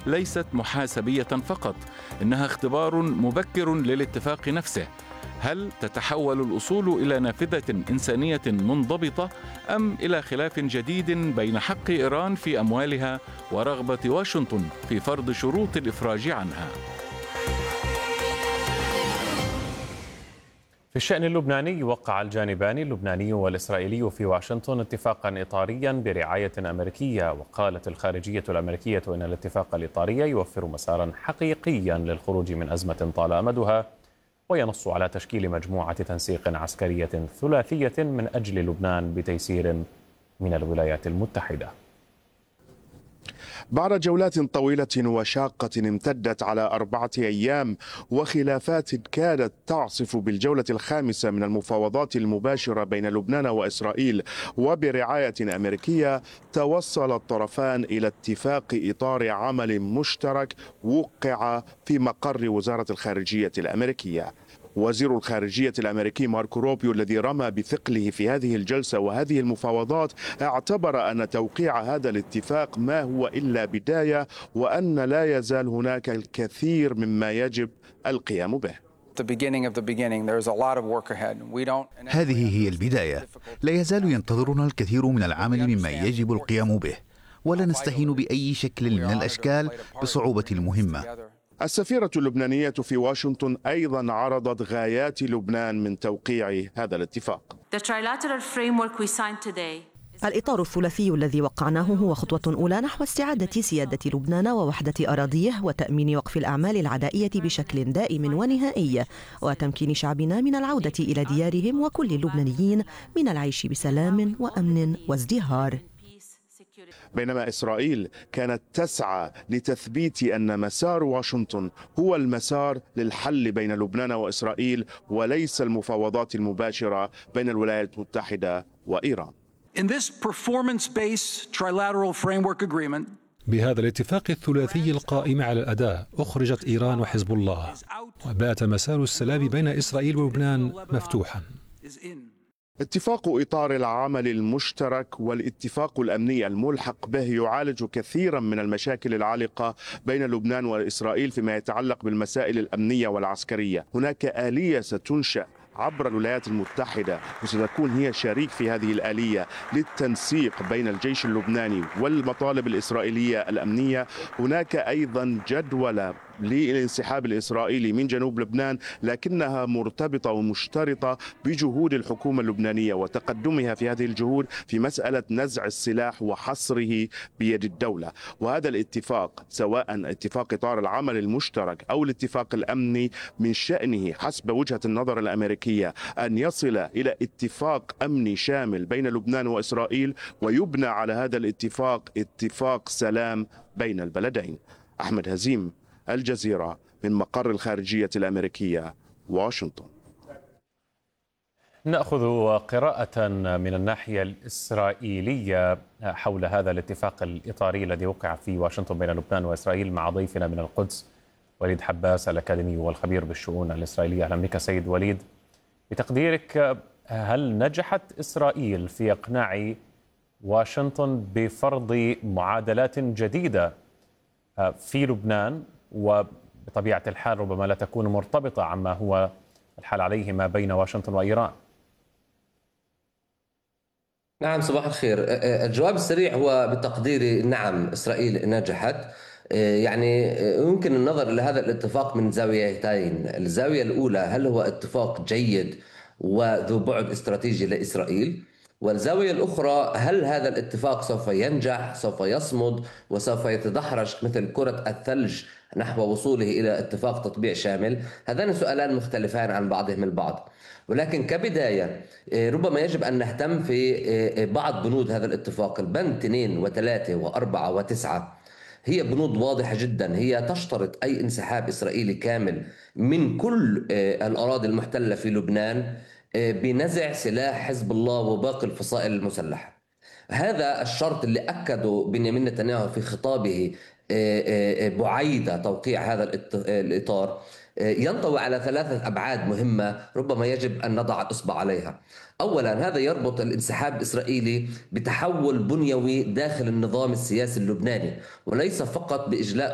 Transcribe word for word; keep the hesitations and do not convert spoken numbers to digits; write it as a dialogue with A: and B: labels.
A: ليست محاسبية فقط، إنها اختبار مبكر للاتفاق نفسه. هل تتحول الأصول إلى نافذة إنسانية منضبطة أم إلى خلاف جديد بين حق إيران في أموالها ورغبة واشنطن في فرض شروط الإفراج عنها؟
B: في الشأن اللبناني، وقع الجانبان اللبناني والإسرائيلي في واشنطن اتفاقا إطاريا برعاية أمريكية، وقالت الخارجية الأمريكية إن الاتفاق الإطاري يوفر مسارا حقيقيا للخروج من أزمة طال أمدها، وينص على تشكيل مجموعة تنسيق عسكرية ثلاثية من أجل لبنان بتيسير من الولايات المتحدة.
C: بعد جولات طويلة وشاقة امتدت على أربعة أيام وخلافات كادت تعصف بالجولة الخامسة من المفاوضات المباشرة بين لبنان وإسرائيل وبرعاية أمريكية، توصل الطرفان إلى اتفاق إطار عمل مشترك وقع في مقر وزارة الخارجية الأمريكية. وزير الخارجية الأمريكي ماركو روبيو الذي رمى بثقله في هذه الجلسة وهذه المفاوضات اعتبر أن توقيع هذا الاتفاق ما هو إلا بداية، وأن لا يزال هناك الكثير مما يجب القيام به.
D: هذه هي البداية، لا يزال ينتظرنا الكثير من العمل مما يجب القيام به، ولا نستهين بأي شكل من الأشكال بصعوبة المهمة.
C: السفيرة اللبنانية في واشنطن أيضا عرضت غايات لبنان من توقيع هذا الاتفاق.
E: الإطار الثلاثي الذي وقعناه هو خطوة أولى نحو استعادة سيادة لبنان ووحدة أراضيه وتأمين وقف الأعمال العدائية بشكل دائم ونهائي، وتمكين شعبنا من العودة إلى ديارهم وكل اللبنانيين من العيش بسلام وأمن وازدهار.
C: بينما إسرائيل كانت تسعى لتثبيت أن مسار واشنطن هو المسار للحل بين لبنان وإسرائيل وليس المفاوضات المباشرة بين الولايات المتحدة وإيران.
F: بهذا الاتفاق الثلاثي القائم على الأداء أخرجت إيران وحزب الله، وبات مسار السلام بين إسرائيل ولبنان مفتوحا.
C: اتفاق إطار العمل المشترك والاتفاق الأمني الملحق به يعالج كثيرا من المشاكل العالقة بين لبنان وإسرائيل فيما يتعلق بالمسائل الأمنية والعسكرية. هناك آلية ستنشأ عبر الولايات المتحدة وستكون هي شريك في هذه الآلية للتنسيق بين الجيش اللبناني والمطالب الإسرائيلية الأمنية. هناك أيضا جدولة للانسحاب الإسرائيلي من جنوب لبنان، لكنها مرتبطة ومشترطة بجهود الحكومة اللبنانية وتقدمها في هذه الجهود في مسألة نزع السلاح وحصره بيد الدولة. وهذا الاتفاق سواء اتفاق إطار العمل المشترك أو الاتفاق الأمني من شأنه حسب وجهة النظر الأمريكية أن يصل إلى اتفاق أمني شامل بين لبنان وإسرائيل، ويبنى على هذا الاتفاق اتفاق سلام بين البلدين. أحمد هزيم، الجزيرة، من مقر الخارجية الأمريكية، واشنطن.
B: نأخذ قراءة من الناحية الإسرائيلية حول هذا الاتفاق الإطاري الذي وقع في واشنطن بين لبنان وإسرائيل مع ضيفنا من القدس وليد حباس الأكاديمي والخبير بالشؤون الإسرائيلية. أهلا بك سيد وليد. بتقديرك هل نجحت إسرائيل في إقناع واشنطن بفرض معادلات جديدة في لبنان، وبطبيعة الحال ربما لا تكون مرتبطة عما هو الحال عليه ما بين واشنطن وإيران؟
G: نعم، صباح الخير. الجواب السريع هو بتقديري نعم، إسرائيل نجحت. يعني يمكن النظر إلى هذا الاتفاق من زاويتين. الزاوية الأولى، هل هو اتفاق جيد وذو بعد استراتيجي لإسرائيل؟ والزاوية الأخرى، هل هذا الاتفاق سوف ينجح، سوف يصمد وسوف يتدحرج مثل كرة الثلج نحو وصوله إلى اتفاق تطبيع شامل؟ هذان سؤالان مختلفان عن بعضهم البعض، ولكن كبداية ربما يجب أن نهتم في بعض بنود هذا الاتفاق. البند اثنين وثلاثة وأربعة وتسعة هي بنود واضحة جدا، هي تشترط أي انسحاب إسرائيلي كامل من كل الأراضي المحتلة في لبنان بنزع سلاح حزب الله وباقي الفصائل المسلحة. هذا الشرط اللي أكده بنيامين نتنياهو في خطابه بعيد توقيع هذا الإطار ينطوي على ثلاثة أبعاد مهمة ربما يجب أن نضع الإصبع عليها. أولا، هذا يربط الانسحاب الإسرائيلي بتحول بنيوي داخل النظام السياسي اللبناني، وليس فقط بإجلاء